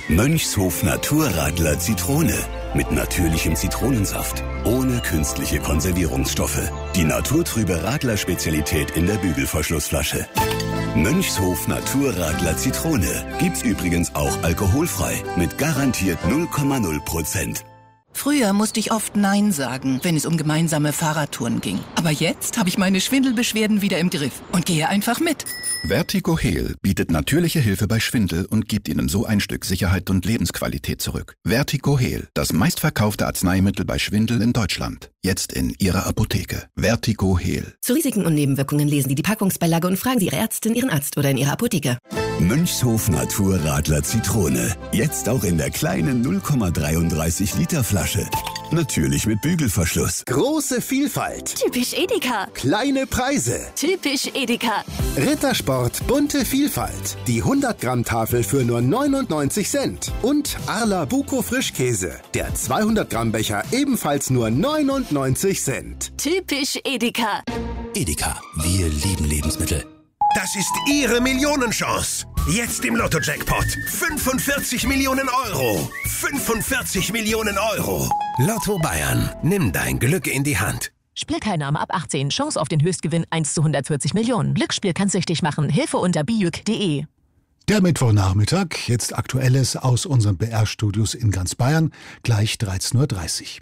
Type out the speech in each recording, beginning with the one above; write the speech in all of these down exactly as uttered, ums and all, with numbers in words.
Mönchshof Naturradler Zitrone. Mit natürlichem Zitronensaft. Ohne künstliche Konservierungsstoffe. Die naturtrübe Radler-Spezialität in der Bügelverschlussflasche. Mönchshof Naturradler Zitrone. Gibt's übrigens auch alkoholfrei. Mit garantiert null Komma null Prozent. Früher musste ich oft Nein sagen, wenn es um gemeinsame Fahrradtouren ging. Aber jetzt habe ich meine Schwindelbeschwerden wieder im Griff und gehe einfach mit. Vertigo Heal bietet natürliche Hilfe bei Schwindel und gibt Ihnen so ein Stück Sicherheit und Lebensqualität zurück. Vertigo Heal, das meistverkaufte Arzneimittel bei Schwindel in Deutschland. Jetzt in Ihrer Apotheke. Vertigo Heal. Zu Risiken und Nebenwirkungen lesen Sie die Packungsbeilage und fragen Sie Ihre Ärztin, Ihren Arzt oder in Ihrer Apotheke. Mönchshof Naturradler Zitrone. Jetzt auch in der kleinen null Komma dreiunddreißig Liter Flasche. Natürlich mit Bügelverschluss. Große Vielfalt. Typisch Edeka. Kleine Preise. Typisch Edeka. Rittersport bunte Vielfalt. Die hundert Gramm Tafel für nur neunundneunzig Cent. Und Arla Buko Frischkäse. Der zweihundert Gramm Becher ebenfalls nur neunundneunzig Cent. Typisch Edeka. Edeka, wir lieben Lebensmittel. Das ist Ihre Millionenchance. Jetzt im Lotto-Jackpot. fünfundvierzig Millionen Euro. fünfundvierzig Millionen Euro. Lotto Bayern. Nimm dein Glück in die Hand. Spielteilnahme ab achtzehn. Chance auf den Höchstgewinn eins zu hundertvierzig Millionen. Glücksspiel kann süchtig machen. Hilfe unter bijuk punkt de. Der Mittwochnachmittag. Jetzt Aktuelles aus unseren B R-Studios in ganz Bayern. Gleich dreizehn Uhr dreißig.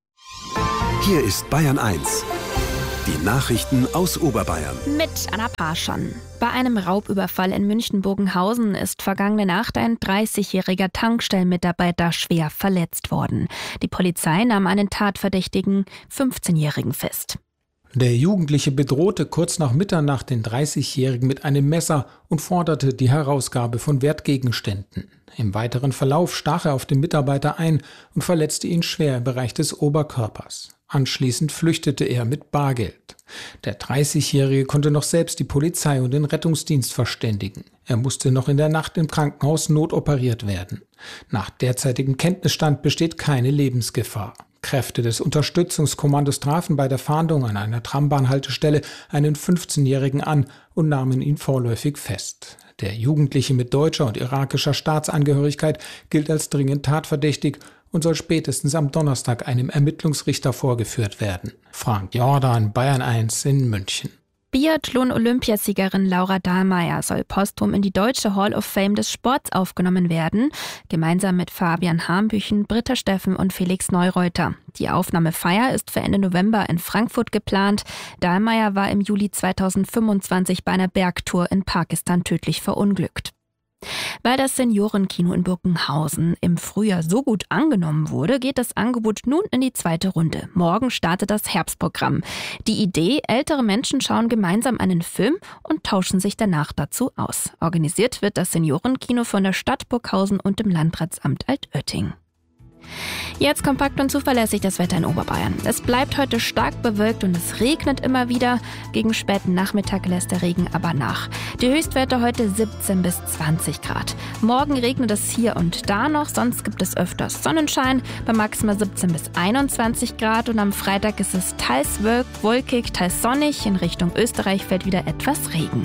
Hier ist Bayern eins. Die Nachrichten aus Oberbayern. Mit Anna Parschon. Bei einem Raubüberfall in München-Bogenhausen ist vergangene Nacht ein dreißigjähriger Tankstellenmitarbeiter schwer verletzt worden. Die Polizei nahm einen tatverdächtigen fünfzehnjährigen fest. Der Jugendliche bedrohte kurz nach Mitternacht den dreißigjährigen mit einem Messer und forderte die Herausgabe von Wertgegenständen. Im weiteren Verlauf stach er auf den Mitarbeiter ein und verletzte ihn schwer im Bereich des Oberkörpers. Anschließend flüchtete er mit Bargeld. Der dreißigjährige konnte noch selbst die Polizei und den Rettungsdienst verständigen. Er musste noch in der Nacht im Krankenhaus notoperiert werden. Nach derzeitigem Kenntnisstand besteht keine Lebensgefahr. Kräfte des Unterstützungskommandos trafen bei der Fahndung an einer Trambahnhaltestelle einen fünfzehnjährigen an und nahmen ihn vorläufig fest. Der Jugendliche mit deutscher und irakischer Staatsangehörigkeit gilt als dringend tatverdächtig und soll spätestens am Donnerstag einem Ermittlungsrichter vorgeführt werden. Frank Jordan, Bayern eins in München. Biathlon-Olympiasiegerin Laura Dahlmeier soll posthum in die Deutsche Hall of Fame des Sports aufgenommen werden, gemeinsam mit Fabian Hambüchen, Britta Steffen und Felix Neureuter. Die Aufnahmefeier ist für Ende November in Frankfurt geplant. Dahlmeier war im Juli zweitausendfünfundzwanzig bei einer Bergtour in Pakistan tödlich verunglückt. Weil das Seniorenkino in Birkenhausen im Frühjahr so gut angenommen wurde, geht das Angebot nun in die zweite Runde. Morgen startet das Herbstprogramm. Die Idee, ältere Menschen schauen gemeinsam einen Film und tauschen sich danach dazu aus. Organisiert wird das Seniorenkino von der Stadt Burghausen und dem Landratsamt Altötting. Jetzt kompakt und zuverlässig das Wetter in Oberbayern. Es bleibt heute stark bewölkt und es regnet immer wieder. Gegen späten Nachmittag lässt der Regen aber nach. Die Höchstwerte heute siebzehn bis zwanzig Grad. Morgen regnet es hier und da noch, sonst gibt es öfters Sonnenschein bei maximal siebzehn bis einundzwanzig Grad. Und am Freitag ist es teils wolkig, teils sonnig. In Richtung Österreich fällt wieder etwas Regen.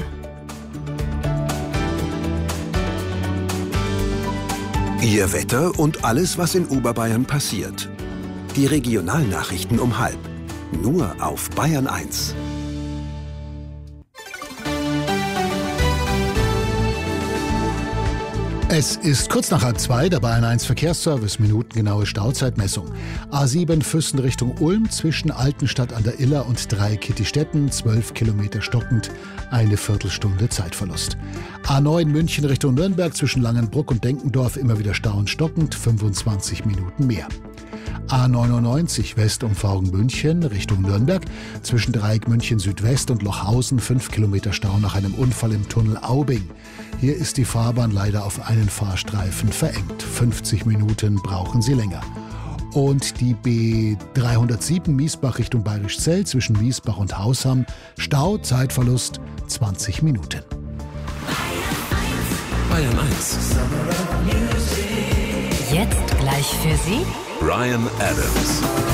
Ihr Wetter und alles, was in Oberbayern passiert. Die Regionalnachrichten um halb. Nur auf Bayern eins. Es ist kurz nach halb zwei, der Bayern eins Verkehrsservice, minutengenaue Stauzeitmessung. A sieben Füssen Richtung Ulm, zwischen Altenstadt an der Iller und Dreikittistetten, zwölf Kilometer stockend, eine Viertelstunde Zeitverlust. A neun München Richtung Nürnberg, zwischen Langenbruck und Denkendorf, immer wieder Stau und stockend, fünfundzwanzig Minuten mehr. A neunundneunzig Westumfahrung München Richtung Nürnberg, zwischen Dreieck München Südwest und Lochhausen, fünf Kilometer Stau nach einem Unfall im Tunnel Aubing. Hier ist die Fahrbahn leider auf einen Fahrstreifen verengt. fünfzig Minuten brauchen Sie länger. Und die B dreihundertsieben Miesbach Richtung Bayerischzell, zwischen Miesbach und Hausham, Stau, Zeitverlust zwanzig Minuten. Bayern eins. Jetzt gleich für Sie Bryan Adams.